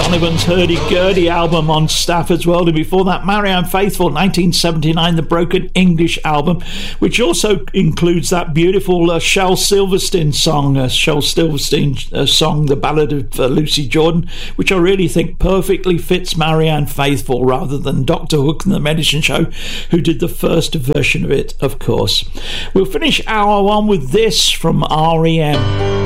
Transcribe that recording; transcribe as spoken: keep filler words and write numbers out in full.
Donovan's Hurdy-Gurdy album on staff as well. And before that, Marianne Faithfull, nineteen seventy-nine, the Broken English album, which also includes that beautiful uh, Shel Silverstein song, uh, Shel Silverstein uh, song, The Ballad of uh, Lucy Jordan, which I really think perfectly fits Marianne Faithfull rather than Doctor Hook and the Medicine Show, who did the first version of it, of course. We'll finish hour one with this from R E M.